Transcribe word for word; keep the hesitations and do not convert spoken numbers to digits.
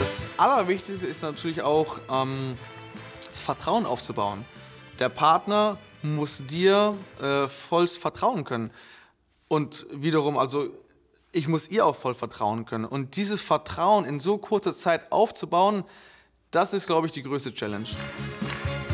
Das Allerwichtigste ist natürlich auch, ähm, das Vertrauen aufzubauen. Der Partner muss dir äh, vollst vertrauen können. Und wiederum, also ich muss ihr auch voll vertrauen können. Und dieses Vertrauen in so kurzer Zeit aufzubauen, das ist, glaube ich, die größte Challenge.